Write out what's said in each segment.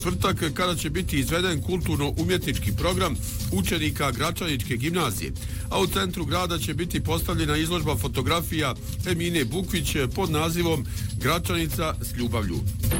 četvrtak kada će biti izveden kulturno-umjetnički program učenika Gračaničke gimnazije, a u centru grada će biti postavljena izložba fotografija Emine Bukvić pod nazivom Gračanica s ljubavlju.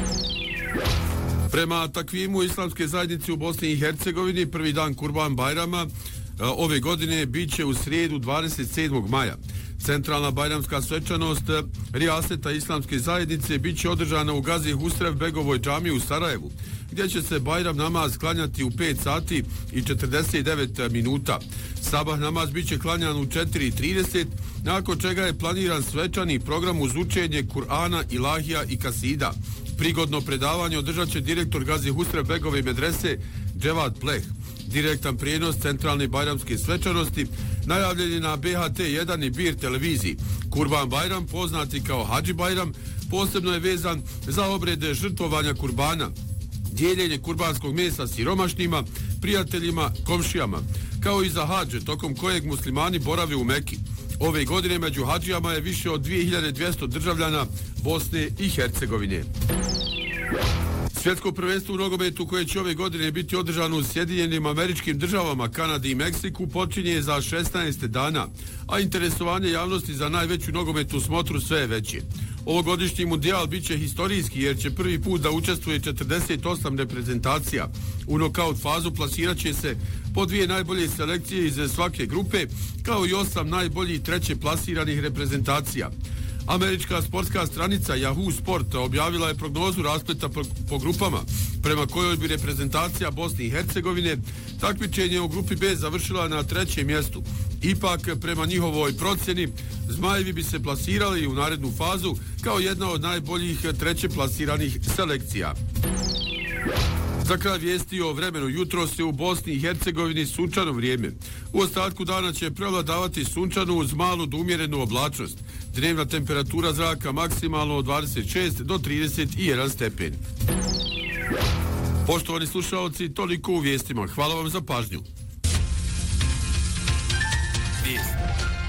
Prema takvimu islamske zajednice u Bosni i Hercegovini prvi dan Kurban Bajrama ove godine bit će u srijedu 27. maja. Centralna bajramska svečanost rijaseta islamske zajednice bit će održana u Gazi Husrev Begovoj džamiji u Sarajevu, gdje će se Bajram namaz klanjati u 5 sati i 49 minuta. Sabah namaz bit će klanjan u 4:30, nakon čega je planiran svečani program uz učenje Kur'ana, ilahija i kasida. Prigodno predavanje održat će direktor Gazi Husrev Begove medrese Dževad Pleh. Direktan prijenos centralne bajramske svečanosti najavljen je na BHT1 i BIR televiziji. Kurban Bajram, poznati kao Hadži Bajram, posebno je vezan za obrede žrtvovanja kurbana, dijeljenje kurbanskog mesa siromašnima, prijateljima, komšijama, kao i za hadže, tokom kojeg muslimani borave u Meki. Ove godine među hadžijama je više od 2200 državljana Bosne i Hercegovine. Svjetsko prvenstvo u nogometu koje će ove godine biti održano u Sjedinjenim Američkim Državama, Kanadi i Meksiku počinje za 16 dana, a interesovanje javnosti za najveću nogometnu smotru sve je veće. Ovogodišnji mundijal bit će historijski jer će prvi put da učestvuje 48 reprezentacija. U nokaut fazu plasirat će se po 2 najbolje selekcije iz svake grupe, kao i 8 najboljih treće plasiranih reprezentacija. Američka sportska stranica Yahoo Sport objavila je prognozu raspleta po grupama, prema kojoj bi reprezentacija Bosne i Hercegovine takmičenje u grupi B završila na 3. mjestu. Ipak, prema njihovoj procjeni, Zmajevi bi se plasirali u narednu fazu kao jedna od najboljih treće plasiranih selekcija. Za kraj vijesti o vremenu, jutro se u Bosni i Hercegovini sunčano vrijeme. U ostatku dana će prevladavati sunčano uz malu do umjerenu oblačnost. Dnevna temperatura zraka maksimalno od 26 do 31 stepen. Poštovani slušalci, toliko u vijestima. Hvala vam za pažnju. Vijest.